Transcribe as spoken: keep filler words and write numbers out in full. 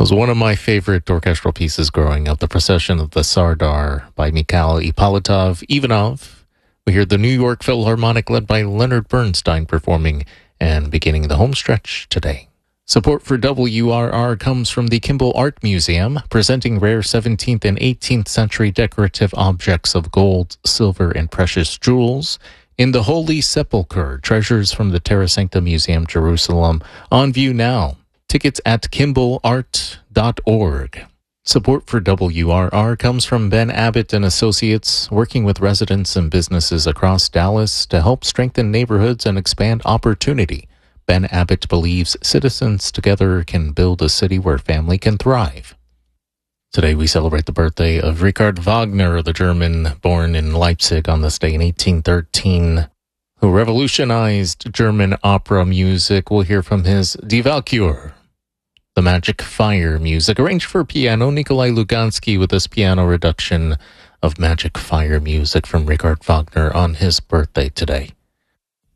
was one of my favorite orchestral pieces growing up, The Procession of the Sardar by Mikhail Ippolitov Ivanov. We hear the New York Philharmonic led by Leonard Bernstein performing and beginning the home stretch today. Support for W R R comes from the Kimball Art Museum, presenting rare seventeenth and eighteenth century decorative objects of gold, silver, and precious jewels. In the Holy Sepulchre, treasures from the Terra Sancta Museum, Jerusalem, on view now. Tickets at kimball art dot org. Support for W R R comes from Ben Abbott and Associates, working with residents and businesses across Dallas to help strengthen neighborhoods and expand opportunity. Ben Abbott believes citizens together can build a city where family can thrive. Today we celebrate the birthday of Richard Wagner, the German born in Leipzig on this day in eighteen thirteen, who revolutionized German opera music. We'll hear from his Die Walküre, the Magic Fire music, arranged for piano. Nikolai Lugansky with this piano reduction of Magic Fire music from Richard Wagner on his birthday today.